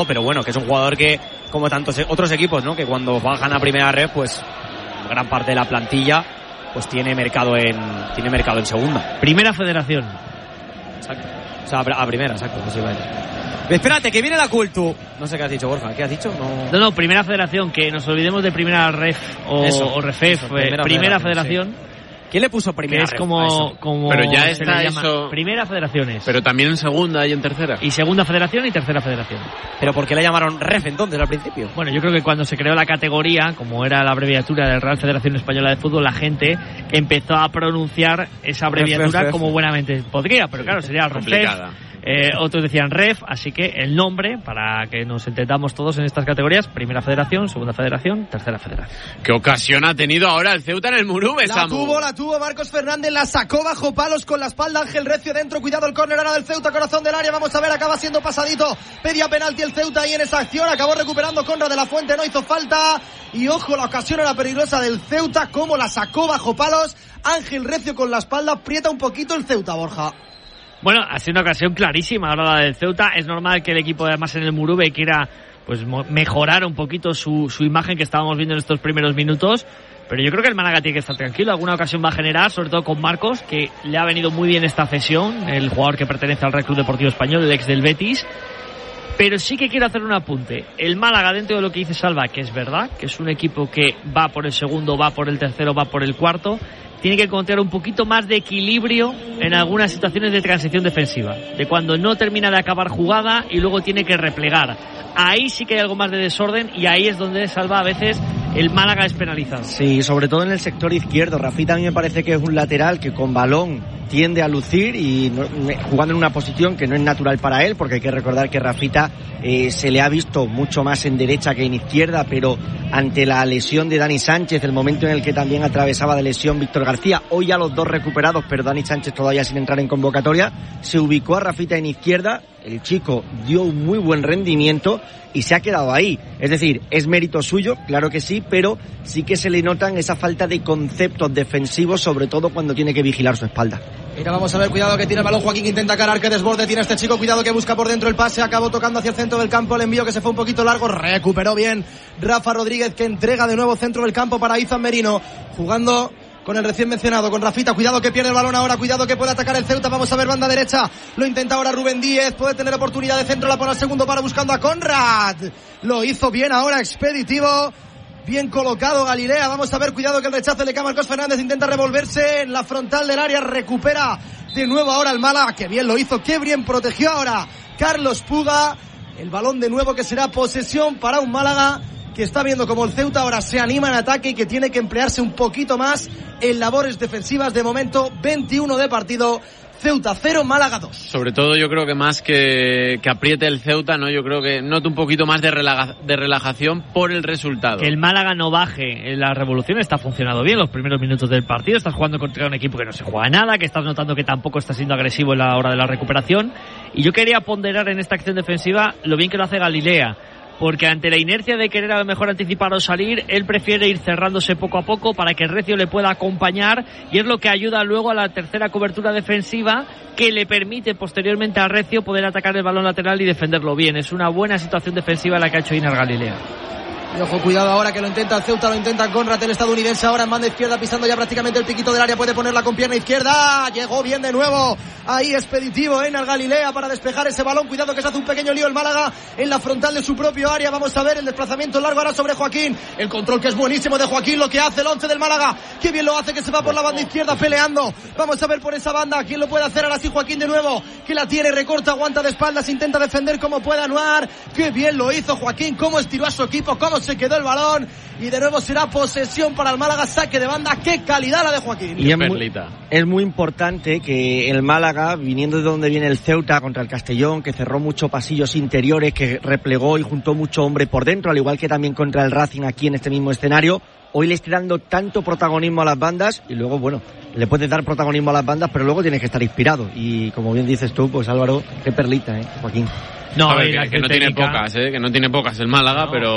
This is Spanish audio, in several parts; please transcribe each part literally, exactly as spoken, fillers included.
pero bueno, que es un jugador que, como tantos otros equipos, ¿no? Que cuando bajan a primera red, pues gran parte de la plantilla pues tiene mercado en tiene mercado en segunda. Primera Federación. Exacto. O sea, a primera, exacto. Pues igual. Espérate, que viene la Cultu. No sé qué has dicho, Borja. ¿Qué has dicho? No, no, no Primera Federación, que nos olvidemos de Primera Ref o, eso, o Refef. eso, eh, Primera, primera Federación. Federación Sí. ¿Quién le puso Primera? Que es como, como pero ya se está le llama. eso. Primera Federaciones. Pero también en segunda y en tercera. Y Segunda Federación y Tercera Federación. ¿Pero por qué le llamaron Ref entonces al principio? Bueno, yo creo que cuando se creó la categoría, como era la abreviatura de Real Federación Española de Fútbol, la gente empezó a pronunciar esa abreviatura Ref, ref, como ref. buenamente podría, pero claro, sería complicada. Refef. Eh, otros decían Ref, así que el nombre, para que nos entendamos todos en estas categorías: Primera Federación, Segunda Federación, Tercera Federación. ¿Qué ocasión ha tenido ahora el Ceuta en el Murube, La Samu? tuvo, la tuvo Marcos Fernández, la sacó bajo palos con la espalda, Ángel Recio dentro, cuidado el córner ahora del Ceuta, corazón del área, vamos a ver, acaba siendo pasadito, pedía penalti el Ceuta ahí en esa acción, acabó recuperando Conrad de la Fuente, no hizo falta, y ojo, la ocasión era peligrosa del Ceuta, como la sacó bajo palos, Ángel Recio con la espalda, aprieta un poquito el Ceuta, Borja. Bueno, ha sido una ocasión clarísima ahora la del Ceuta. Es normal que el equipo, además, en el Murube quiera pues mejorar un poquito su, su imagen que estábamos viendo en estos primeros minutos. Pero yo creo que el Málaga tiene que estar tranquilo. Alguna ocasión va a generar, sobre todo con Marcos, que le ha venido muy bien esta cesión, el jugador que pertenece al Real Club Deportivo Español, el ex del Betis. Pero sí que quiero hacer un apunte. El Málaga, dentro de lo que dice Salva, que es verdad, que es un equipo que va por el segundo, va por el tercero, va por el cuarto, tiene que encontrar un poquito más de equilibrio en algunas situaciones de transición defensiva, de cuando no termina de acabar jugada y luego tiene que replegar. Ahí sí que hay algo más de desorden y ahí es donde Salva a veces el Málaga es penalizado. Sí, sobre todo en el sector izquierdo. Rafita a mí me parece que es un lateral que con balón tiende a lucir y no, jugando en una posición que no es natural para él, porque hay que recordar que Rafita eh, se le ha visto mucho más en derecha que en izquierda, pero ante la lesión de Dani Sánchez, el momento en el que también atravesaba de lesión Víctor García, hoy ya los dos recuperados, pero Dani Sánchez todavía sin entrar en convocatoria, se ubicó a Rafita en izquierda, el chico dio un muy buen rendimiento y se ha quedado ahí. Es decir, es mérito suyo, claro que sí, pero sí que se le notan esa falta de conceptos defensivos, sobre todo cuando tiene que vigilar su espalda. Mira, vamos a ver, cuidado que tiene el balón Joaquín, intenta carar, que desborde tiene este chico, cuidado que busca por dentro el pase, acabó tocando hacia el centro del campo, el envío que se fue un poquito largo, recuperó bien Rafa Rodríguez, que entrega de nuevo centro del campo para Izan Merino, jugando con el recién mencionado, con Rafita, cuidado que pierde el balón ahora, cuidado que puede atacar el Ceuta, vamos a ver banda derecha, lo intenta ahora Rubén Díez, puede tener oportunidad de centro, la pone al segundo para buscando a Conrad, lo hizo bien ahora Expeditivo, bien colocado Galilea, vamos a ver, cuidado que el rechace le cae a Marcos Fernández, intenta revolverse en la frontal del área, recupera de nuevo ahora el Málaga, que bien lo hizo, que bien protegió ahora Carlos Puga, el balón de nuevo que será posesión para un Málaga que está viendo como el Ceuta ahora se anima en ataque y que tiene que emplearse un poquito más en labores defensivas. De momento, veintiuno de partido, Ceuta cero, Málaga dos. Sobre todo yo creo que más que, que apriete el Ceuta, no, yo creo que note un poquito más de, relaja, de relajación por el resultado. Que el Málaga no baje en la revolución, está funcionando bien los primeros minutos del partido, estás jugando contra un equipo que no se juega nada, que estás notando que tampoco está siendo agresivo en la hora de la recuperación, y yo quería ponderar en esta acción defensiva lo bien que lo hace Galilea, porque ante la inercia de querer a lo mejor anticipar o salir, él prefiere ir cerrándose poco a poco para que Recio le pueda acompañar, y es lo que ayuda luego a la tercera cobertura defensiva que le permite posteriormente a Recio poder atacar el balón lateral y defenderlo bien. Es una buena situación defensiva la que ha hecho Inar Galilea. Y ojo, cuidado ahora que lo intenta el Ceuta, lo intenta Conrad, el estadounidense ahora en banda izquierda, pisando ya prácticamente el piquito del área, puede ponerla con pierna izquierda, llegó bien de nuevo, ahí Expeditivo en el Galilea para despejar ese balón, cuidado que se hace un pequeño lío el Málaga en la frontal de su propio área, vamos a ver el desplazamiento largo ahora sobre Joaquín, el control que es buenísimo de Joaquín, lo que hace el once del Málaga, que bien lo hace, que se va por la banda izquierda peleando, vamos a ver por esa banda, quién lo puede hacer, ahora sí Joaquín de nuevo, que la tiene, recorta, aguanta de espaldas, intenta defender como pueda Anuar, que bien lo hizo Joaquín, cómo estiró a su equipo, cómo se quedó el balón, y de nuevo será posesión para el Málaga, saque de banda, qué calidad la de Joaquín. Y es muy, es muy importante que el Málaga, viniendo de donde viene el Ceuta contra el Castellón, que cerró muchos pasillos interiores, que replegó y juntó mucho hombre por dentro, al igual que también contra el Racing aquí en este mismo escenario, hoy le estoy dando tanto protagonismo a las bandas, y luego, bueno, le puedes dar protagonismo a las bandas, pero luego tienes que estar inspirado, y como bien dices tú, pues Álvaro, qué perlita, ¿eh, Joaquín? No, a ver, que, que no tiene pocas, ¿eh? que no tiene pocas el Málaga, no. pero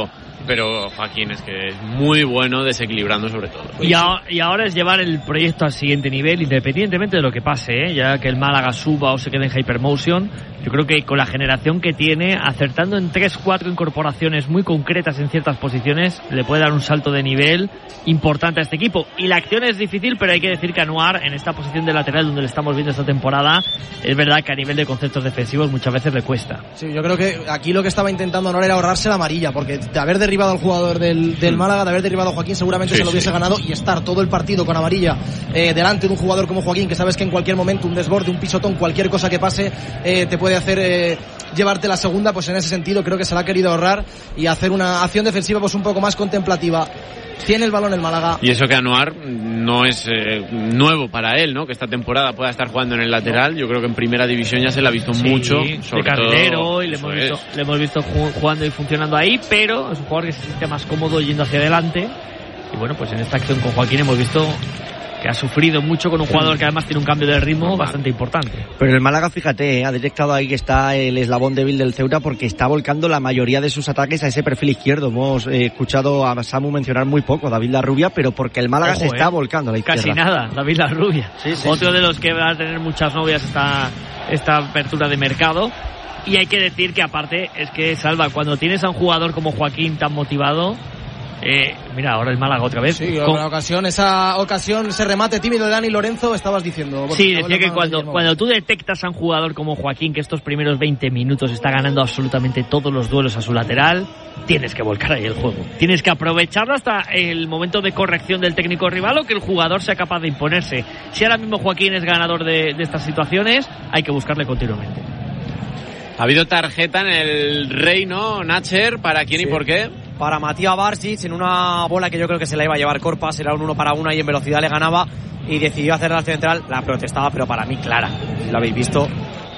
pero Joaquín es que es muy bueno desequilibrando sobre todo. Y, a, y ahora es llevar el proyecto al siguiente nivel, independientemente de lo que pase, ¿eh? Ya que el Málaga suba o se quede en Hypermotion. Yo creo que con la generación que tiene, acertando en tres cuatro incorporaciones muy concretas en ciertas posiciones, le puede dar un salto de nivel importante a este equipo. Y la acción es difícil, pero hay que decir que Anuar, en esta posición de lateral donde le estamos viendo esta temporada, es verdad que a nivel de conceptos defensivos muchas veces le cuesta. Sí, yo creo que aquí lo que estaba intentando Anuar era ahorrarse la amarilla, porque de haber derribado al jugador del, del Málaga, de haber derribado a Joaquín, seguramente sí, se lo hubiese sí. ganado, y estar todo el partido con amarilla eh, delante de un jugador como Joaquín, que sabes que en cualquier momento un desborde, un pisotón, cualquier cosa que pase eh, te puede hacer eh, llevarte la segunda. Pues en ese sentido creo que se la ha querido ahorrar y hacer una acción defensiva pues un poco más contemplativa. Tiene el balón el Málaga. Y eso que Anuar no es eh, nuevo para él, ¿no? Que esta temporada pueda estar jugando en el lateral. Yo creo que en primera división ya se le ha visto sí, mucho. Sobre de carrilero, todo, y le hemos, visto, le hemos visto jugando y funcionando ahí, pero es un jugador que se siente más cómodo yendo hacia adelante. Y bueno, pues en esta acción con Joaquín hemos visto que ha sufrido mucho con un jugador que además tiene un cambio de ritmo bastante importante. Pero el Málaga, fíjate, ¿eh? ha detectado ahí que está el eslabón débil del Ceuta, porque está volcando la mayoría de sus ataques a ese perfil izquierdo. Hemos eh, escuchado a Samu mencionar muy poco a David Larrubia, pero porque el Málaga Ojo, se está eh. volcando a la izquierda. Casi nada, David Larrubia. Sí, sí, Otro sí. de los que va a tener muchas novias esta, esta apertura de mercado. Y hay que decir que aparte es que, Salva, cuando tienes a un jugador como Joaquín tan motivado, Eh, mira, ahora el Málaga otra vez. Sí, con la ocasión, esa ocasión, ese remate tímido de Dani Lorenzo, estabas diciendo. Bueno, sí, decía que cuando, cuando tú detectas a un jugador como Joaquín, que estos primeros veinte minutos está ganando absolutamente todos los duelos a su lateral, tienes que volcar ahí el juego. Tienes que aprovecharlo hasta el momento de corrección del técnico rival o que el jugador sea capaz de imponerse. Si ahora mismo Joaquín es ganador de, de estas situaciones, hay que buscarle continuamente. Ha habido tarjeta en el Rey, ¿no, Nacher? ¿Para quién sí. y por qué? Para Matías Barsic, en una bola que yo creo que se la iba a llevar Corpas, era un uno para una y en velocidad le ganaba y decidió hacer la central. La protestaba, pero para mí clara. Si lo habéis visto,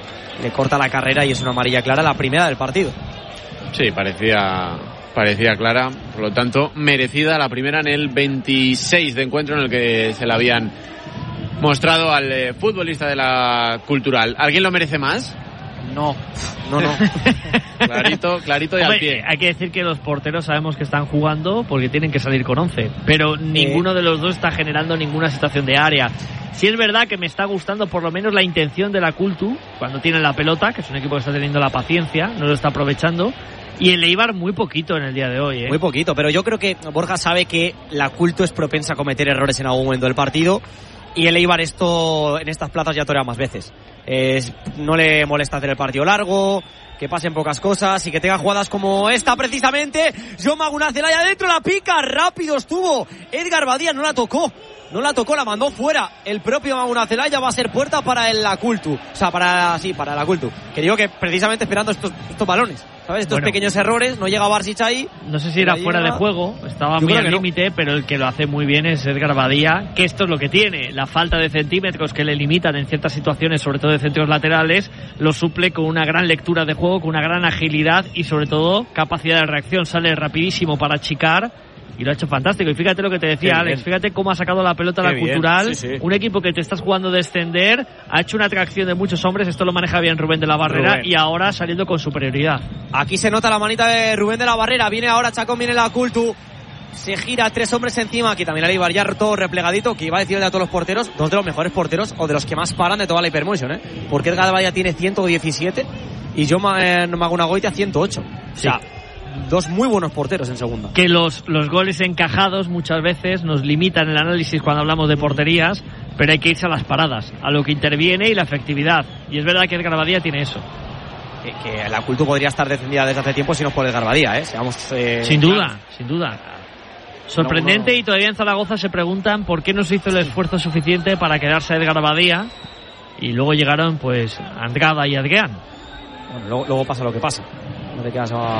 le corta la carrera y es una amarilla clara, la primera del partido. Sí, parecía parecía clara, por lo tanto merecida, la primera en el veintiséis de encuentro en el que se la habían mostrado al eh, futbolista de la Cultural. ¿Alguien lo merece más? No, no, no. clarito, clarito y Hombre, al pie. Hay que decir que los porteros sabemos que están jugando porque tienen que salir con once, pero eh. ninguno de los dos está generando ninguna situación de área. Sí es verdad que me está gustando por lo menos la intención de la Cultu cuando tiene la pelota, que es un equipo que está teniendo la paciencia, no lo está aprovechando. Y el Eibar muy poquito en el día de hoy, ¿eh? Muy poquito, pero yo creo que Borja sabe que la Cultu es propensa a cometer errores en algún momento del partido. Y el Eibar esto en estas plazas ya torea más veces. Eh, no le molesta hacer el partido largo, que pasen pocas cosas y que tenga jugadas como esta precisamente. John Maguna Celaya adentro, la pica, rápido estuvo Edgar Badía, no la tocó. No la tocó, la mandó fuera. El propio Maguna Celaya, va a ser puerta para el la Cultu. O sea, para sí, para la Cultu. Que digo que precisamente esperando estos, estos balones. ¿Sabes? Estos bueno, pequeños errores, no llega Barsic ahí. No sé si era fuera llega... de juego, estaba Yo muy al límite, no. pero el que lo hace muy bien es Edgar Badía, que esto es lo que tiene, la falta de centímetros que le limitan en ciertas situaciones, sobre todo de centros laterales, lo suple con una gran lectura de juego, con una gran agilidad y sobre todo capacidad de reacción, sale rapidísimo para achicar. Y lo ha hecho fantástico. Y fíjate lo que te decía, Qué Alex, bien. fíjate cómo ha sacado la pelota Qué la Cultural. Sí, sí. Un equipo que te estás jugando descender, ha hecho una atracción de muchos hombres, esto lo maneja bien Rubén de la Barrera, Rubén. Y ahora saliendo con superioridad. Aquí se nota la manita de Rubén de la Barrera, viene ahora Chacón, viene la Cultu, se gira tres hombres encima, aquí también el Eibar ya todo replegadito, que iba a decirle a todos los porteros, dos de los mejores porteros o de los que más paran de toda la Hypermotion, ¿eh? Porque Edgar Badía tiene ciento diecisiete y yo Magunagoitia ciento ocho. Sí. O sea, dos muy buenos porteros en segunda. Que los, los goles encajados muchas veces nos limitan el análisis cuando hablamos de porterías, pero hay que irse a las paradas, a lo que interviene y la efectividad. Y es verdad que Edgar Badía tiene eso. Que, que la Cultu podría estar defendida desde hace tiempo si no es por Edgar Badía, ¿eh? Seamos, eh sin duda, claro. sin duda. Sorprendente, no, no. Y todavía en Zaragoza se preguntan por qué no se hizo el esfuerzo suficiente para quedarse a Edgar Badía y luego llegaron pues Andrada y Adrián. Bueno, luego, luego pasa lo que pasa. No te quedas a...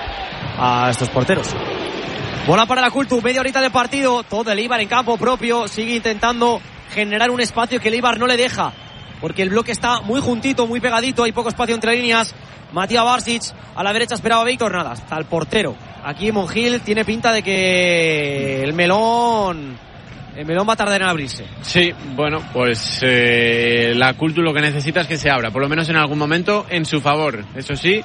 a estos porteros. Bola para la Cultu, media horita de partido, todo el Eibar en campo propio, sigue intentando generar un espacio que el Eibar no le deja, porque el bloque está muy juntito, muy pegadito, hay poco espacio entre líneas. Matías Barsic, a la derecha esperaba Víctor, nada, está el portero. Aquí Monjil tiene pinta de que el melón el melón va a tardar en abrirse. Sí, bueno, pues eh, la Cultu lo que necesita es que se abra, por lo menos en algún momento, en su favor. Eso sí,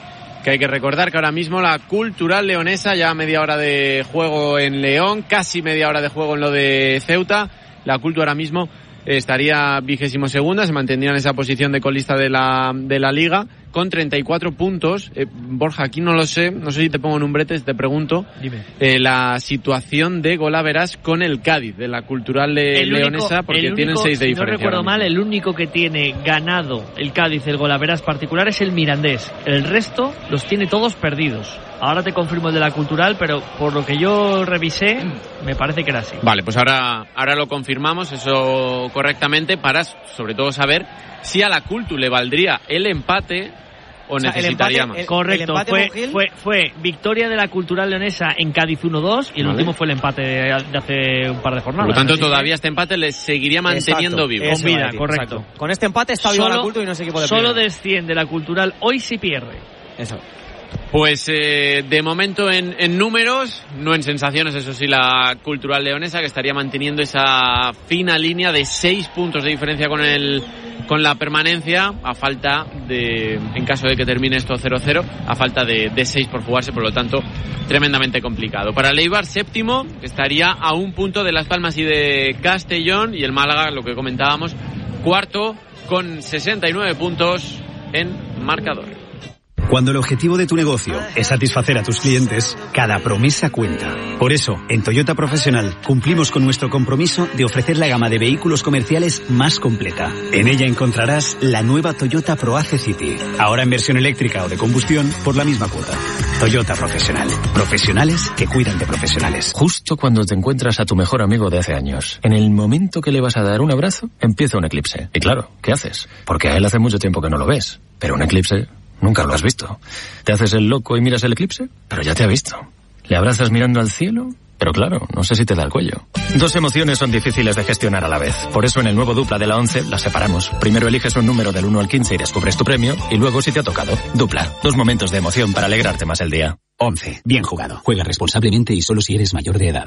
que hay que recordar que ahora mismo la Cultural Leonesa, ya media hora de juego en León, casi media hora de juego en lo de Ceuta. La Cultu ahora mismo estaría vigésimo segunda, se mantendría en esa posición de colista de la de la Liga con treinta y cuatro puntos. Eh, Borja, aquí no lo sé, no sé si te pongo en un brete, te pregunto. Dime. Eh, la situación de golaveras con el Cádiz, de la Cultural de el único, Leonesa, porque único, tienen seis de si diferencia. No recuerdo mal, el único que tiene ganado el Cádiz, el golaveras particular, es el Mirandés. El resto los tiene todos perdidos. Ahora te confirmo el de la Cultural, pero por lo que yo revisé, me parece que era así. Vale, pues ahora, ahora lo confirmamos, eso correctamente, para sobre todo saber si a la Cultu le valdría el empate o, o sea, necesitaría empate, más. El, Correcto, el fue, fue, fue, fue victoria de la Cultural Leonesa en Cádiz uno dos y el vale. último fue el empate de, de hace un par de jornadas. Por lo tanto, así todavía que... este empate le seguiría manteniendo exacto, vivo. Con vida, decir, correcto. Exacto. Con este empate está vivo la Cultu y no es equipo de Solo primera. desciende la Cultural hoy si pierde. Eso. Pues eh, de momento en, en números, no en sensaciones, eso sí, la Cultural Leonesa, que estaría manteniendo esa fina línea de seis puntos de diferencia con el con la permanencia, a falta de, en caso de que termine esto cero cero, a falta de, de seis por jugarse, por lo tanto, tremendamente complicado. Para el Eibar, séptimo, que estaría a un punto de Las Palmas y de Castellón, y el Málaga, lo que comentábamos, cuarto, con sesenta y nueve puntos en marcador. Cuando el objetivo de tu negocio es satisfacer a tus clientes, cada promesa cuenta. Por eso, en Toyota Profesional cumplimos con nuestro compromiso de ofrecer la gama de vehículos comerciales más completa. En ella encontrarás la nueva Toyota ProAce City, ahora en versión eléctrica o de combustión por la misma cuota. Toyota Profesional. Profesionales que cuidan de profesionales. Justo cuando te encuentras a tu mejor amigo de hace años, en el momento que le vas a dar un abrazo, empieza un eclipse. Y claro, ¿qué haces? Porque a él hace mucho tiempo que no lo ves. Pero un eclipse... nunca lo has visto. ¿Te haces el loco y miras el eclipse? Pero ya te ha visto. ¿Le abrazas mirando al cielo? Pero claro, no sé si te da el cuello. Dos emociones son difíciles de gestionar a la vez. Por eso en el nuevo Dupla de la once las separamos. Primero eliges un número del uno al quince y descubres tu premio, y luego si te ha tocado. Dupla. Dos momentos de emoción para alegrarte más el día. once. Bien jugado. Juega responsablemente y solo si eres mayor de edad.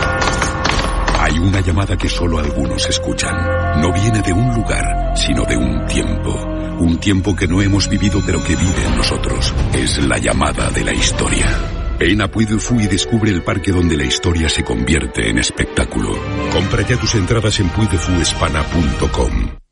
Hay una llamada que solo algunos escuchan. No viene de un lugar, sino de un tiempo. Un tiempo que no hemos vivido pero que vive en nosotros. Es la llamada de la historia. Ven a Puy du Fou y descubre el parque donde la historia se convierte en espectáculo. Compra ya tus entradas en puy de fu hispana punto com.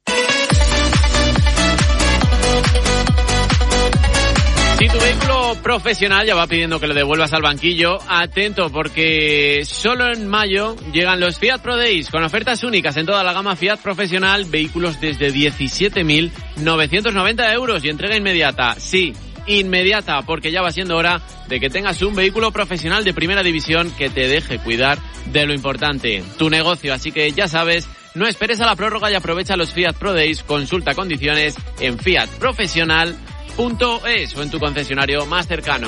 Si tu vehículo profesional ya va pidiendo que lo devuelvas al banquillo, atento, porque solo en mayo llegan los Fiat Pro Days con ofertas únicas en toda la gama Fiat profesional, vehículos desde diecisiete mil novecientos noventa euros y entrega inmediata. Sí, inmediata, porque ya va siendo hora de que tengas un vehículo profesional de primera división que te deje cuidar de lo importante, tu negocio. Así que ya sabes, no esperes a la prórroga y aprovecha los Fiat Pro Days. Consulta condiciones en fiat profesional punto es o en tu concesionario más cercano.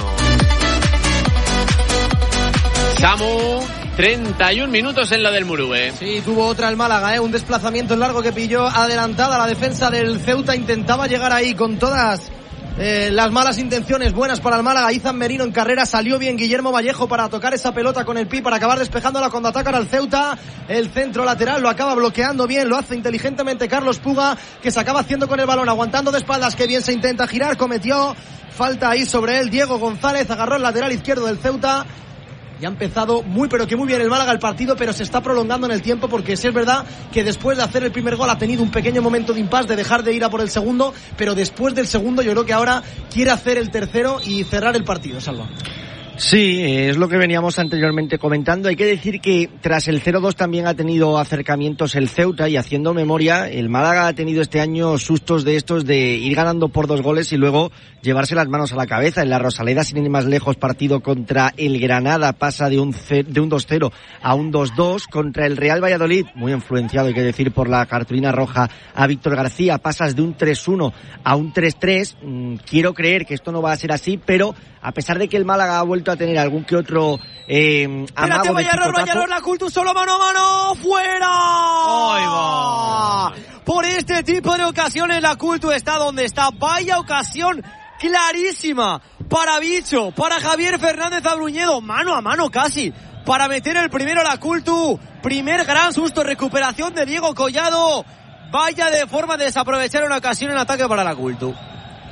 Samu, treinta y un minutos en la del Murube. Sí, tuvo otra el Málaga, ¿eh? Un desplazamiento largo que pilló adelantada la defensa del Ceuta. Intentaba llegar ahí con todas eh, las malas intenciones buenas para el Málaga. Izan Merino en carrera, salió bien Guillermo Vallejo para tocar esa pelota con el pi, para acabar despejándola cuando atacan al Ceuta. El centro lateral lo acaba bloqueando bien, lo hace inteligentemente Carlos Puga, que se acaba haciendo con el balón, aguantando de espaldas, que bien se intenta girar, cometió falta ahí sobre él Diego González, agarró el lateral izquierdo del Ceuta. Y ha empezado muy pero que muy bien el Málaga el partido, pero se está prolongando en el tiempo, porque sí es verdad que después de hacer el primer gol ha tenido un pequeño momento de impasse, de dejar de ir a por el segundo, pero después del segundo yo creo que ahora quiere hacer el tercero y cerrar el partido, Salva. Sí, es lo que veníamos anteriormente comentando. Hay que decir que tras el cero dos también ha tenido acercamientos el Ceuta, y haciendo memoria, el Málaga ha tenido este año sustos de estos de ir ganando por dos goles y luego llevarse las manos a la cabeza. En la Rosaleda, sin ir más lejos, partido contra el Granada pasa de un ce- de un dos cero a un dos dos. Contra el Real Valladolid, muy influenciado, hay que decir, por la cartulina roja a Víctor García, pasas de un tres uno a un tres tres. Mm, quiero creer que esto no va a ser así, pero a pesar de que el Málaga ha vuelto a tener algún que otro eh, amago Espérate, de vaya error, vaya error, la Cultu solo mano a mano, fuera. ¡Ay, va! Por este tipo de ocasiones la Cultu está donde está. Vaya ocasión clarísima para Bicho, para Javier Fernández Abruñedo, mano a mano casi, para meter el primero la Cultu. Primer gran susto, recuperación de Diego Collado. Vaya de forma de desaprovechar una ocasión en ataque para la Cultu.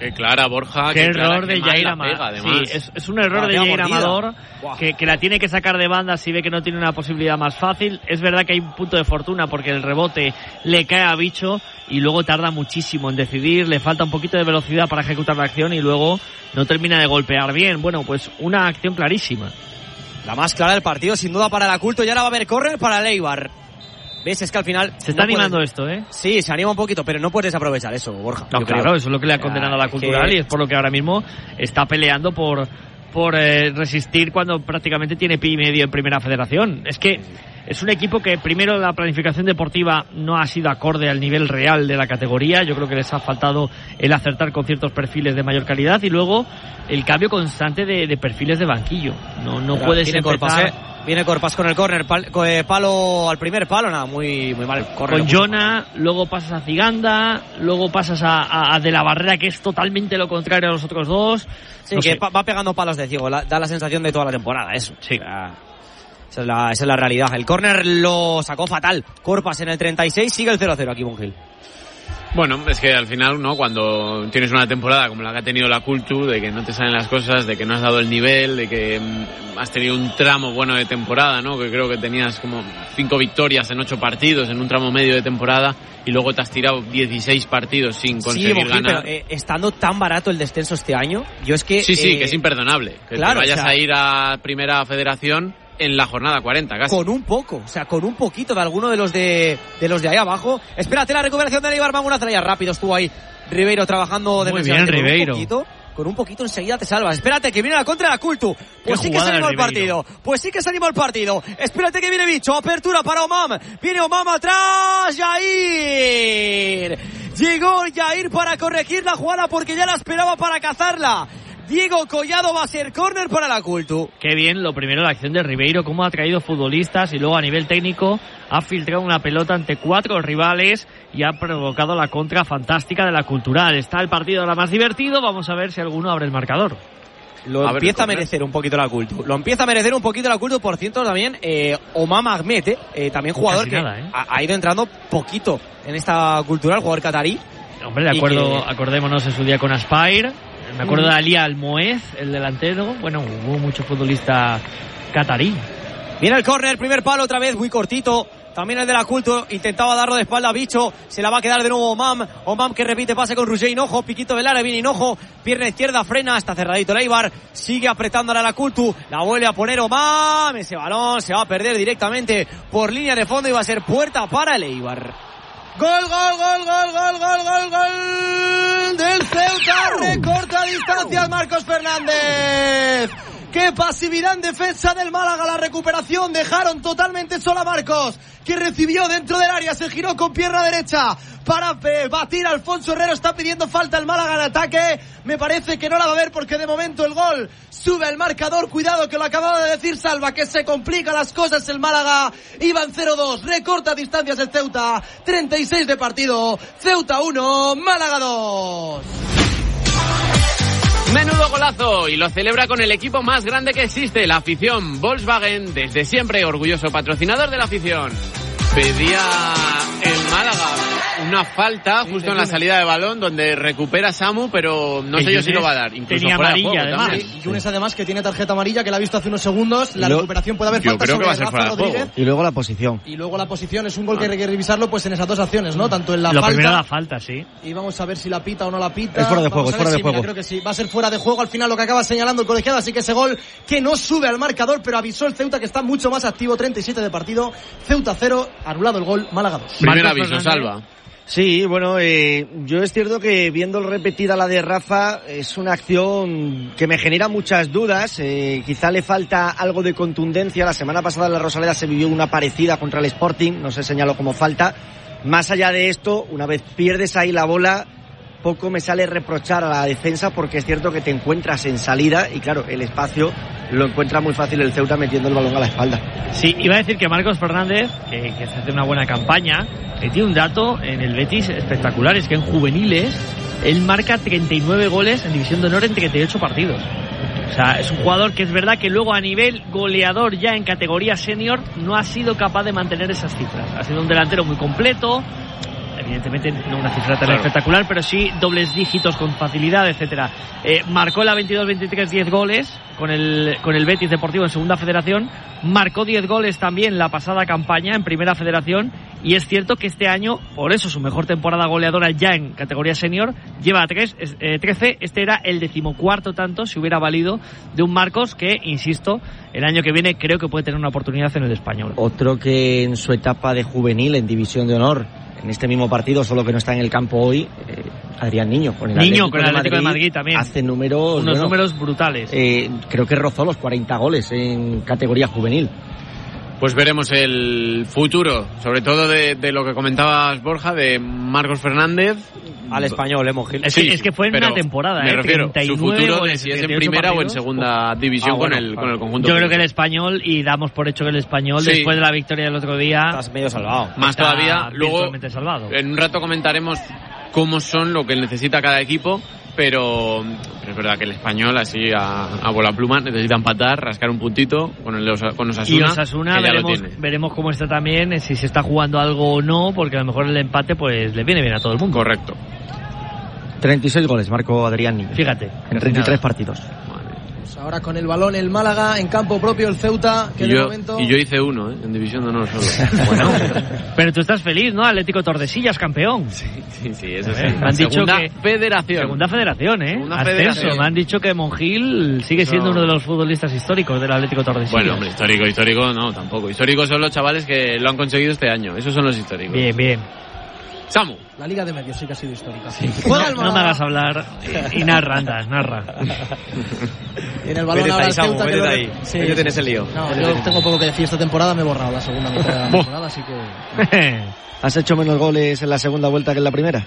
Qué clara, Borja. Qué, qué error clara, de Jair Amador. Sí, es, es un error ah, de Jair Amador wow. que, que la tiene que sacar de banda si ve que no tiene una posibilidad más fácil. Es verdad que hay un punto de fortuna porque el rebote le cae a Bicho y luego tarda muchísimo en decidir, le falta un poquito de velocidad para ejecutar la acción y luego no termina de golpear bien. Bueno, pues una acción clarísima. La más clara del partido, sin duda, para la Culto. Y ahora va a haber córner para el Eibar. ¿Ves? Es que al final... Se está no animando puedes... esto, ¿eh? Sí, se anima un poquito, pero no puedes aprovechar eso, Borja. No, claro, creo. Eso es lo que le ha condenado a la Cultural que... y es por lo que ahora mismo está peleando por, por eh, resistir cuando prácticamente tiene pie y medio en Primera Federación. Es que es un equipo que primero la planificación deportiva no ha sido acorde al nivel real de la categoría. Yo creo que les ha faltado el acertar con ciertos perfiles de mayor calidad y luego el cambio constante de, de perfiles de banquillo. No, no puedes empezar... Corpas, ¿eh? Viene Corpas con el córner, pal, palo al primer palo, nada, muy, muy mal. Corner con Jona, luego pasas a Ziganda, luego pasas a, a, a De la Barrera, que es totalmente lo contrario a los otros dos. Sí, no que sé. va pegando palos de ciego, la, da la sensación de toda la temporada, eso. Sí. Esa es la, esa es la realidad. El córner lo sacó fatal. Corpas en el treinta y seis, sigue el cero a cero aquí, Bungil. Bueno, es que al final, ¿no? Cuando tienes una temporada como la que ha tenido la Cultu, de que no te salen las cosas, de que no has dado el nivel, de que has tenido un tramo bueno de temporada, ¿no? Que creo que tenías como cinco victorias en ocho partidos en un tramo medio de temporada y luego te has tirado dieciséis partidos sin conseguir sí, Bojil, ganar. Pero, eh, estando tan barato el descenso este año, yo es que... Sí, sí, eh, que es imperdonable. Que claro, te vayas o sea, a ir a Primera Federación en la jornada cuarenta, casi. Con un poco, o sea, con un poquito de alguno de los de de los de ahí abajo. Espérate la recuperación de Eibar, vamos a traer rápido, estuvo ahí Ribeiro trabajando muy bien, Ribeiro. Un poquito, con un poquito enseguida te salvas. Espérate que viene la contra de la Cultu. Pues sí que se animó el partido. Pues sí que se animó el partido. Espérate que viene Bicho, apertura para Omam. Viene Omam atrás, Jair. Llegó Jair para corregir la jugada porque ya la esperaba para cazarla. Diego Collado va a ser córner para la Cultu. Qué bien, lo primero la acción de Ribeiro, cómo ha traído futbolistas y luego a nivel técnico ha filtrado una pelota ante cuatro rivales y ha provocado la contra fantástica de la Cultural. Está el partido ahora más divertido, vamos a ver si alguno abre el marcador. Lo a empieza a merecer un poquito la Cultu. Lo empieza a merecer un poquito la Cultu, por cierto también eh, Omam Ahmed, eh, eh, también jugador que nada, eh. ha, ha ido entrando poquito en esta Cultural, jugador catarí. Hombre, de acuerdo, que... acordémonos en su día con Aspire. Me acuerdo de Ali Almoez, el delantero. Bueno, hubo mucho futbolista catarí. Viene el córner, primer palo otra vez, muy cortito. También el de la Culto, intentaba darlo de espalda a Bicho. Se la va a quedar de nuevo Omam. Omam que repite pase con Roger Hinojo. Piquito del área, viene Hinojo. Pierna izquierda, frena, está cerradito el Eibar. Sigue apretándola a la Cultu. La vuelve a poner Omam. Ese balón se va a perder directamente por línea de fondo y va a ser puerta para el Eibar. Gol, gol, gol, gol, gol, gol, gol, gol del Ceuta. Recorta distancias Marcos Fernández. ¡Qué pasividad en defensa del Málaga! La recuperación, dejaron totalmente sola a Marcos, que recibió dentro del área, se giró con pierna derecha para batir a Alfonso Herrero. Está pidiendo falta el Málaga en ataque. Me parece que no la va a ver porque de momento el gol sube al marcador. Cuidado que lo acababa de decir Salva, que se complica las cosas el Málaga. Iban cero dos, recorta distancias el Ceuta. treinta y seis de partido. Ceuta uno, Málaga dos. Menudo golazo, y lo celebra con el equipo más grande que existe, la afición. Volkswagen, desde siempre orgulloso patrocinador de la afición. Pedía el Málaga una falta justo en la salida de balón donde recupera Samu, pero no sé yo si lo va a dar. Incluso tenía fuera de amarilla, juego, además. también. Yunes además que tiene tarjeta amarilla, que la ha visto hace unos segundos. La Lo, recuperación puede haber yo falta creo sobre que va a ser Rafa fuera de Rodríguez. juego. Y luego la posición. Y luego la posición es un gol que hay que revisarlo pues en esas dos acciones, ¿no? Tanto en la lo falta. primero la falta, sí. Y vamos a ver si la pita o no la pita. Es fuera de juego, Vamos es fuera de sí, juego. Mira, creo que sí, va a ser fuera de juego al final lo que acaba señalando el colegiado, así que ese gol que no sube al marcador, pero avisó el Ceuta que está mucho más activo, treinta y siete de partido. Ceuta cero, anulado el gol, Málaga dos. Primer Marcos aviso, Fernández. Salva. Sí, bueno, eh, yo es cierto que viendo repetida la de Rafa es una acción que me genera muchas dudas. Eh, quizá le falta algo de contundencia. La semana pasada en la Rosaleda se vivió una parecida contra el Sporting, no se señaló como falta. Más allá de esto, una vez pierdes ahí la bola, poco me sale reprochar a la defensa porque es cierto que te encuentras en salida y claro, el espacio lo encuentra muy fácil el Ceuta metiendo el balón a la espalda. Sí, iba a decir que Marcos Fernández, que, que hace una buena campaña, que tiene un dato en el Betis espectacular, es que en juveniles él marca treinta y nueve goles en División de Honor en treinta y ocho partidos. O sea, es un jugador que es verdad que luego a nivel goleador ya en categoría senior no ha sido capaz de mantener esas cifras. Ha sido un delantero muy completo. evidentemente no una cifra tan claro. espectacular, pero sí dobles dígitos con facilidad, etcétera. Eh, marcó la veintidós veintitrés diez goles con el, con el Betis Deportivo en Segunda Federación, marcó diez goles también la pasada campaña en Primera Federación, y es cierto que este año, por eso su mejor temporada goleadora ya en categoría senior, lleva tres, eh, trece, este era el decimocuarto tanto si hubiera valido de un Marcos que, insisto, el año que viene creo que puede tener una oportunidad en el Español. Otro que en su etapa de juvenil en División de Honor, en este mismo partido, solo que no está en el campo hoy, eh, Adrián Niño. Con el Niño Atlético con el Atlético de Madrid, de Madrid también. Hace números... Unos bueno, números brutales. Eh, creo que rozó los cuarenta goles en categoría juvenil. Pues veremos el futuro, sobre todo de, de lo que comentabas, Borja, de Marcos Fernández. Al Español, ¿eh, Mongil? Es, sí, que, es que fue en una temporada, me ¿eh? refiero, su futuro goles, de si es en primera o en segunda división ah, bueno, con, el, con el conjunto. Yo creo que el Español, y damos por hecho que el Español, sí. después de la victoria del otro día... Estás medio salvado. Más todavía, luego salvado. En un rato comentaremos cómo son lo que necesita cada equipo, pero, pero es verdad que el Español, así a, a bola pluma, necesita empatar, rascar un puntito con el con Osasuna. Y Osasuna veremos, veremos cómo está también, si se está jugando algo o no, porque a lo mejor el empate pues le viene bien a todo el mundo. Correcto. treinta y seis goles marcó Adrián Niño. Fíjate. En treinta y tres partidos. Pues ahora con el balón el Málaga, en campo propio el Ceuta, que y, de yo, momento... y yo hice uno, ¿eh? En División de Honor solo. Bueno, pero tú estás feliz, ¿no? Atlético Tordesillas, campeón. Sí, sí, sí, eso sí. Me han dicho Segunda que... Federación. Segunda Federación, ¿eh? Segunda Ascenso. Federación. Me han dicho que Mongil sigue siendo no. uno de los futbolistas históricos del Atlético Tordesillas. Bueno, hombre, histórico, histórico no, tampoco. Históricos son los chavales que lo han conseguido este año. Esos son los históricos. Bien, bien. Samu. La Liga de Medios sí que ha sido histórica. Sí. No, no me hagas hablar y, y narra, andas, narra. En el balón ahora el Ceuta que lo... ahí. Sí, que tienes el lío. No, yo tengo poco que decir esta temporada, me he borrado la segunda mitad de la temporada, así que... ¿Has hecho menos goles en la segunda vuelta que en la primera?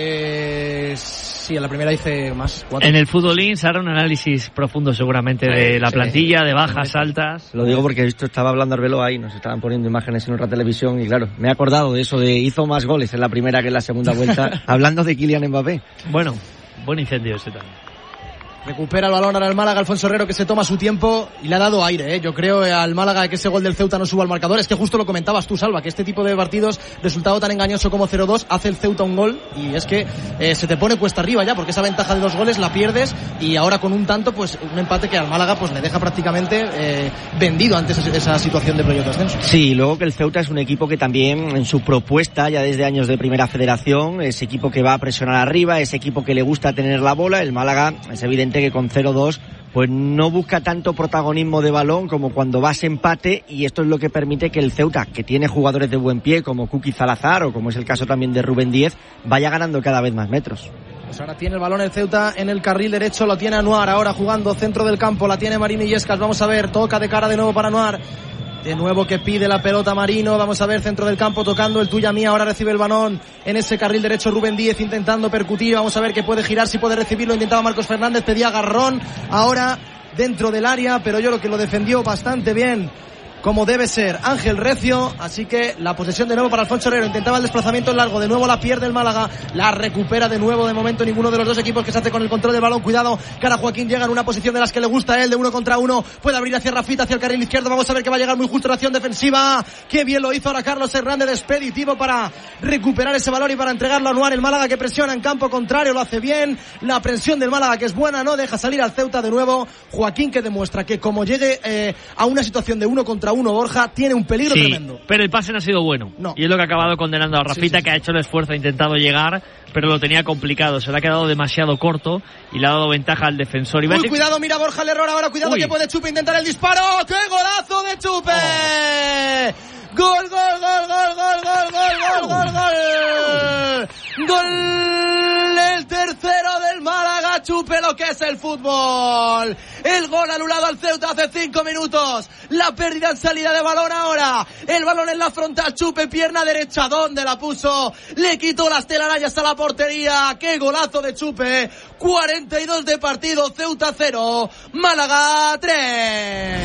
Eh, sí, en la primera hice más. Cuatro. En el Fútbolín se hará un análisis profundo seguramente de la plantilla, de bajas, altas. Lo digo porque esto estaba hablando Arbeloa ahí, nos estaban poniendo imágenes en otra televisión y claro, me he acordado de eso, de hizo más goles en la primera que en la segunda vuelta, hablando de Kylian Mbappé. Bueno, buen incendio ese también. Recupera el balón ahora el Málaga, Alfonso Herrero, que se toma su tiempo y le ha dado aire, ¿eh? Yo creo al Málaga que ese gol del Ceuta no suba al marcador. Es que justo lo comentabas tú, Salva, que este tipo de partidos, resultado tan engañoso como cero dos, hace el Ceuta un gol y es que eh, se te pone cuesta arriba ya, porque esa ventaja de dos goles la pierdes y ahora con un tanto, pues un empate que al Málaga pues le deja prácticamente eh, vendido ante esa, esa situación de proyecto de ascenso. Sí, luego que el Ceuta es un equipo que también en su propuesta, ya desde años de Primera Federación, es equipo que va a presionar arriba, es equipo que le gusta tener la bola. El Málaga es evidente que con cero dos pues no busca tanto protagonismo de balón como cuando vas empate, y esto es lo que permite que el Ceuta, que tiene jugadores de buen pie como Kuki Salazar o como es el caso también de Rubén Díez, vaya ganando cada vez más metros. Pues ahora tiene el balón el Ceuta en el carril derecho, lo tiene Anuar ahora jugando centro del campo, la tiene Marín Illescas, vamos a ver, toca de cara de nuevo para Anuar. De nuevo que pide la pelota Marino, vamos a ver, centro del campo tocando el tuya mía, ahora recibe el balón en ese carril derecho Rubén Díez intentando percutir, vamos a ver que puede girar, si puede recibirlo, intentaba Marcos Fernández, pedía agarrón, ahora dentro del área, pero yo creo que lo defendió bastante bien, como debe ser Ángel Recio, así que la posesión de nuevo para Alfonso Herrero, intentaba el desplazamiento largo, de nuevo la pierde el Málaga, la recupera de nuevo, de momento ninguno de los dos equipos que se hace con el control del balón, cuidado, cara Joaquín llega en una posición de las que le gusta a él, de uno contra uno, puede abrir hacia Rafita, hacia el carril izquierdo, vamos a ver que va a llegar muy justo la acción defensiva, qué bien lo hizo ahora Carlos Hernández, expeditivo para recuperar ese balón y para entregarlo a Anuar, el Málaga que presiona en campo contrario, lo hace bien, la presión del Málaga que es buena, no deja salir al Ceuta de nuevo, Joaquín que demuestra que como llegue eh, a una situación de uno contra uno, Borja, tiene un peligro sí, tremendo. Pero el pase no ha sido bueno. No. Y es lo que ha acabado condenando a Rafita, sí, sí, sí. que ha hecho el esfuerzo, ha intentado llegar, pero lo tenía complicado. Se le ha quedado demasiado corto y le ha dado ventaja al defensor. Y Uy, decir... cuidado, mira Borja el error ahora, cuidado Uy. que puede Chupe intentar el disparo. ¡Qué golazo de Chupe! Oh. Gol, gol, gol, gol, gol, gol, gol, gol, gol, gol. Gol el tercero del Málaga, Chupe lo que es el fútbol. El gol anulado al Ceuta hace cinco minutos. La pérdida en salida de balón ahora. El balón en la frontal, Chupe, pierna derecha. ¿Dónde la puso? Le quitó las telarañas a la portería. ¡Qué golazo de Chupe! cuarenta y dos de partido, Ceuta cero, Málaga tres.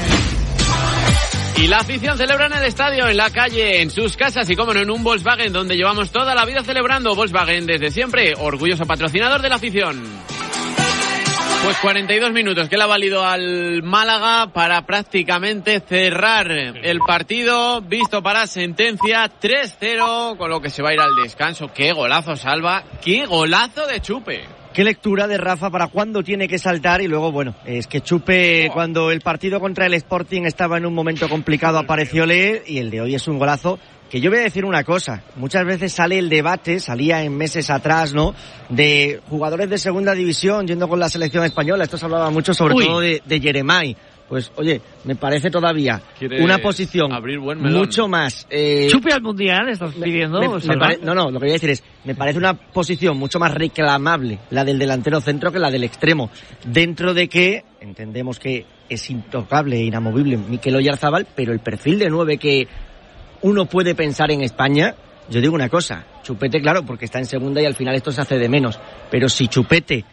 Y la afición celebra en el estadio, en la calle, en sus casas y, como no, en un Volkswagen donde llevamos toda la vida celebrando. Volkswagen desde siempre, orgulloso patrocinador de la afición. Pues cuarenta y dos minutos que le ha valido al Málaga para prácticamente cerrar el partido, visto para sentencia tres cero, con lo que se va a ir al descanso. ¡Qué golazo, Salva! ¡Qué golazo de Chupe! Qué lectura de Rafa para cuándo tiene que saltar y luego, bueno, es que Chupe, oh. cuando el partido contra el Sporting estaba en un momento complicado, aparecióle, y el de hoy es un golazo. Que yo voy a decir una cosa, muchas veces sale el debate, salía en meses atrás, ¿no?, de jugadores de segunda división yendo con la selección española. Esto se hablaba mucho sobre Uy. todo de, de Jeremai. Pues, oye, me parece todavía una posición mucho más... Eh, ¿Chupe al Mundial estás pidiendo? Me, me, me pare, no, no, lo que voy a decir es, me parece una posición mucho más reclamable la del delantero centro que la del extremo. Dentro de que entendemos que es intocable e inamovible Mikel Oyarzabal, pero el perfil de nueve que uno puede pensar en España, yo digo una cosa, Chupete, claro, porque está en segunda y al final esto se hace de menos, pero si Chupete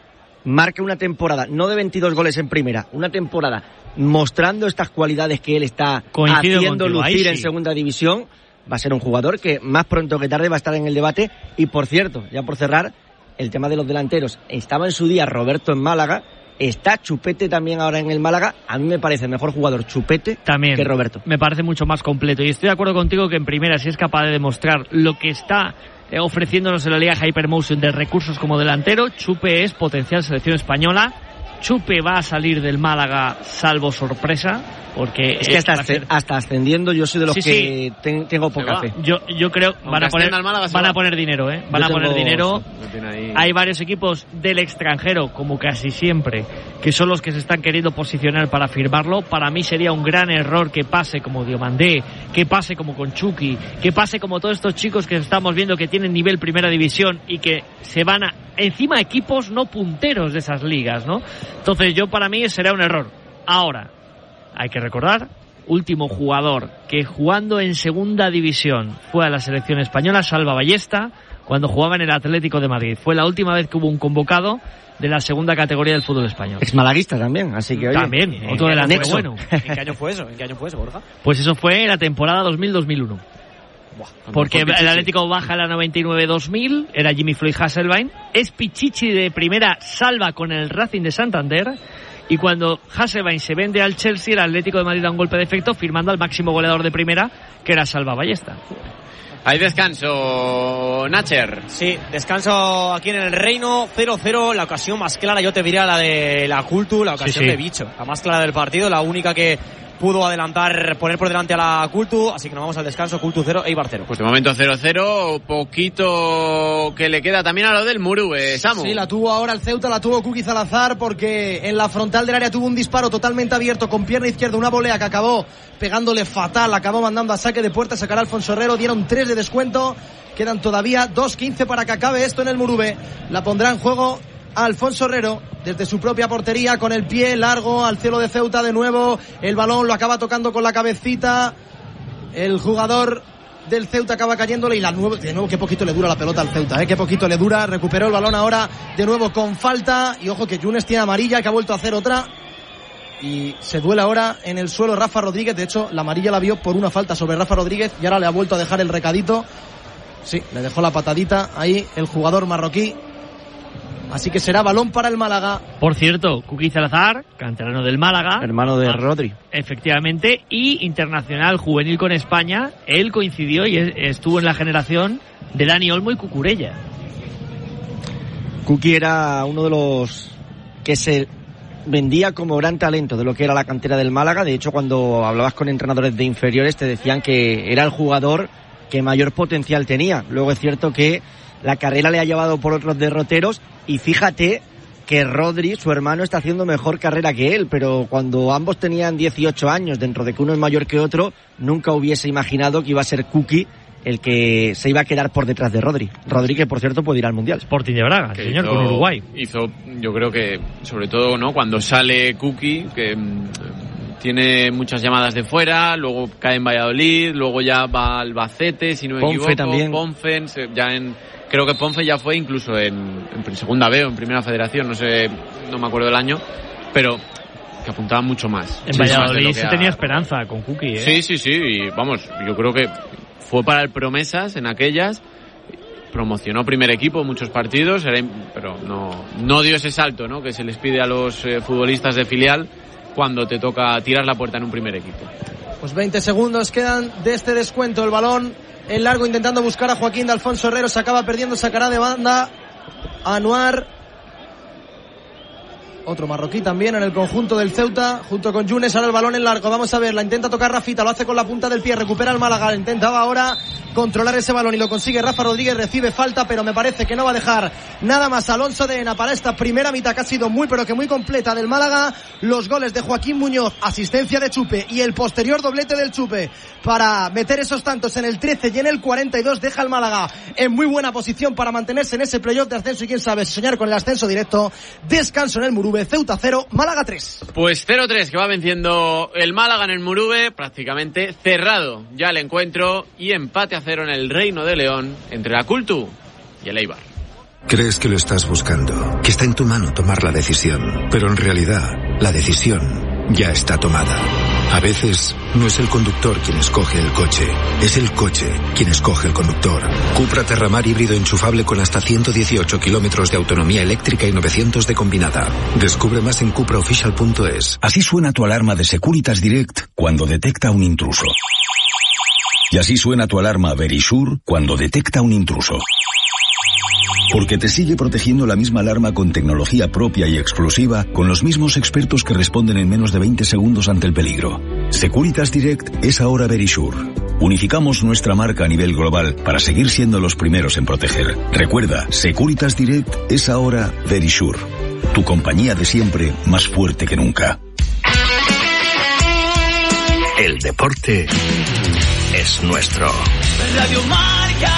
marca una temporada, no de veintidós goles en primera, una temporada mostrando estas cualidades que él está Coincido haciendo contigo, lucir en sí. segunda división, va a ser un jugador que más pronto que tarde va a estar en el debate. Y por cierto, ya por cerrar, el tema de los delanteros, estaba en su día Roberto en Málaga, está Chupete también ahora en el Málaga. A mí me parece mejor jugador Chupete también que Roberto. Me parece mucho más completo y estoy de acuerdo contigo que en primera, si es capaz de demostrar lo que está ofreciéndonos en la Liga Hypermotion de recursos como delantero, Chupe es potencial selección española. Chupe va a salir del Málaga salvo sorpresa, porque es que hasta, hacer... hasta ascendiendo yo soy de los sí, que sí. Ten, tengo poca fe. Yo yo creo van a poner van a poner dinero, eh. Van yo a poner tengo... dinero. Hay varios equipos del extranjero, como casi siempre, que son los que se están queriendo posicionar para firmarlo. Para mí sería un gran error que pase como Diomandé, que pase como con Chucky, que pase como todos estos chicos que estamos viendo que tienen nivel primera división y que se van a encima equipos no punteros de esas ligas, ¿no? Entonces yo para mí será un error. Ahora, hay que recordar, último jugador que jugando en segunda división fue a la selección española, Salva Ballesta, cuando jugaba en el Atlético de Madrid. Fue la última vez que hubo un convocado de la segunda categoría del fútbol español. Es malaguista también, así que oye, también, otro delantero bueno. ¿En qué año fue eso? ¿En qué año fue eso, Borja? Pues eso fue en la temporada dos mil dos mil uno. Porque el Atlético baja la noventa y nueve dos mil, era Jimmy Floyd Hasselbaink, es Pichichi de primera, Salva con el Racing de Santander, y cuando Hasselbaink se vende al Chelsea, el Atlético de Madrid da un golpe de efecto firmando al máximo goleador de primera, que era Salva Ballesta. Hay descanso, Nacher. Sí, descanso aquí en el Reino, cero cero, la ocasión más clara, yo te diría la de la Cultu, la ocasión sí, sí. de Bicho, la más clara del partido, la única que pudo adelantar, poner por delante a la Cultu, así que nos vamos al descanso, Cultu cero, Eibar cero. Pues de momento cero cero, poquito que le queda también a lo del Murube, Samu. Sí, la tuvo ahora el Ceuta, la tuvo Kuki Salazar, porque en la frontal del área tuvo un disparo totalmente abierto con pierna izquierda, una volea que acabó pegándole fatal, acabó mandando a saque de puerta, sacará Alfonso Herrero, dieron tres de descuento, quedan todavía dos quince para que acabe esto en el Murube, la pondrá en juego Alfonso Herrero desde su propia portería con el pie largo al cielo de Ceuta. De nuevo el balón lo acaba tocando con la cabecita el jugador del Ceuta, acaba cayéndole y la nuevo, de nuevo qué poquito le dura la pelota al Ceuta, ¿eh? Qué poquito le dura, recuperó el balón ahora de nuevo con falta y ojo que Yunes tiene amarilla, que ha vuelto a hacer otra y se duele ahora en el suelo Rafa Rodríguez. De hecho la amarilla la vio por una falta sobre Rafa Rodríguez y ahora le ha vuelto a dejar el recadito. Sí, le dejó la patadita ahí el jugador marroquí. Así que será balón para el Málaga. Por cierto, Kuki Salazar, canterano del Málaga, hermano de Rodri. Efectivamente, y internacional juvenil con España. Él coincidió y estuvo en la generación de Dani Olmo y Cucurella. Kuki era uno de los que se vendía como gran talento de lo que era la cantera del Málaga. De hecho, cuando hablabas con entrenadores de inferiores te decían que era el jugador que mayor potencial tenía. Luego es cierto que la carrera le ha llevado por otros derroteros y fíjate que Rodri, su hermano, está haciendo mejor carrera que él, pero cuando ambos tenían dieciocho años, dentro de que uno es mayor que otro, nunca hubiese imaginado que iba a ser Kuki el que se iba a quedar por detrás de Rodri. Rodri, que por cierto puede ir al Mundial. Sporting de Braga, que señor, hizo, con Uruguay. Hizo, yo creo que, sobre todo, ¿no? Cuando sale Kuki, que mmm, tiene muchas llamadas de fuera, luego cae en Valladolid, luego ya va al Albacete, si no me Ponfe equivoco. También. Ponfe ya en... Creo que Ponfe ya fue incluso en, en segunda B o en primera federación, no sé, no me acuerdo del año, pero que apuntaba mucho más. En Valladolid se tenía esperanza con Kuki, ¿eh? Sí, sí, sí, y vamos, yo creo que fue para el promesas en aquellas promocionó primer equipo en muchos partidos, era, pero no, no dio ese salto, ¿no?, que se les pide a los eh, futbolistas de filial cuando te toca tirar la puerta en un primer equipo. Pues veinte segundos quedan de este descuento. El balón en largo intentando buscar a Joaquín de Alfonso Herrero, se acaba perdiendo, sacará de banda Anuar. Otro marroquí también en el conjunto del Ceuta, junto con Yunes. Ahora el balón en largo, vamos a ver, la intenta tocar Rafita, lo hace con la punta del pie, recupera el Málaga, intentaba ahora controlar ese balón y lo consigue Rafa Rodríguez, recibe falta, pero me parece que no va a dejar nada más Alonso de Ena para esta primera mitad que ha sido muy pero que muy completa del Málaga. Los goles de Joaquín Muñoz, asistencia de Chupe y el posterior doblete del Chupe para meter esos tantos en el trece y en el cuarenta y dos, deja al Málaga en muy buena posición para mantenerse en ese playoff de ascenso y quién sabe soñar con el ascenso directo. Descanso en el Murube, Ceuta cero, Málaga tres. Pues cero tres que va venciendo el Málaga en el Murube, prácticamente cerrado ya el encuentro, y empate a cero en el Reino de León entre la Cultu y el Eibar. Crees que lo estás buscando, que está en tu mano tomar la decisión, pero en realidad la decisión ya está tomada. A veces no es el conductor quien escoge el coche, es el coche quien escoge el conductor. Cupra Terramar híbrido enchufable con hasta ciento dieciocho kilómetros de autonomía eléctrica y novecientos de combinada. Descubre más en cupra official punto es. Así suena tu alarma de Securitas Direct cuando detecta un intruso. Y así suena tu alarma Verisure cuando detecta un intruso. Porque te sigue protegiendo la misma alarma con tecnología propia y exclusiva, con los mismos expertos que responden en menos de veinte segundos ante el peligro. Securitas Direct es ahora Verisure. Unificamos nuestra marca a nivel global para seguir siendo los primeros en proteger. Recuerda, Securitas Direct es ahora Verisure. Tu compañía de siempre, más fuerte que nunca. El deporte es nuestro. Radio Marca.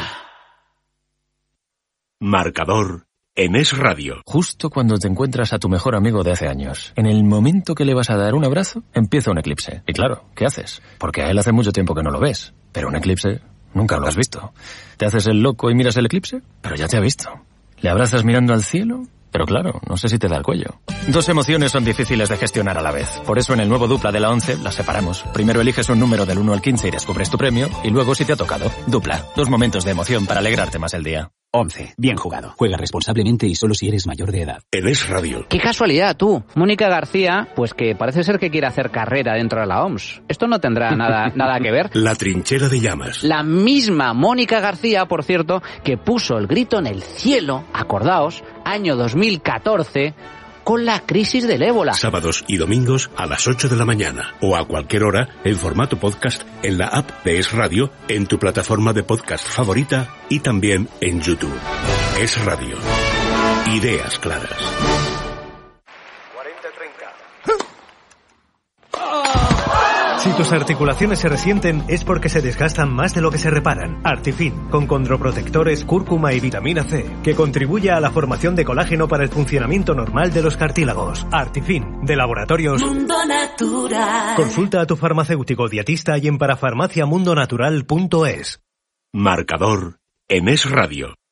Marcador en Es Radio. Justo cuando te encuentras a tu mejor amigo de hace años, en el momento que le vas a dar un abrazo, empieza un eclipse. Y claro, ¿qué haces? Porque a él hace mucho tiempo que no lo ves. Pero un eclipse nunca lo has visto. Te haces el loco y miras el eclipse, pero ya te ha visto. Le abrazas mirando al cielo, pero claro, no sé si te da el cuello. Dos emociones son difíciles de gestionar a la vez. Por eso en el nuevo Dupla de la once las separamos. Primero eliges un número del uno al quince y descubres tu premio, y luego si te ha tocado. Dupla, dos momentos de emoción para alegrarte más el día. once. Bien jugado. Juega responsablemente y solo si eres mayor de edad. En Es Radio. Qué casualidad, tú. Mónica García, pues que parece ser que quiere hacer carrera dentro de la O M S. Esto no tendrá nada, nada que ver. La trinchera de llamas. La misma Mónica García, por cierto, que puso el grito en el cielo, acordaos, año dos mil catorce, con la crisis del ébola. Sábados y domingos a las ocho de la mañana o a cualquier hora en formato podcast en la app de Es Radio, en tu plataforma de podcast favorita y también en YouTube. Es Radio. Ideas claras. cuarenta treinta. Si tus articulaciones se resienten es porque se desgastan más de lo que se reparan. Artifin, con condroprotectores, cúrcuma y vitamina C, que contribuye a la formación de colágeno para el funcionamiento normal de los cartílagos. Artifin, de Laboratorios Mundo Natural. Consulta a tu farmacéutico dietista y en parafarmaciamundonatural punto es. Marcador en Es Radio.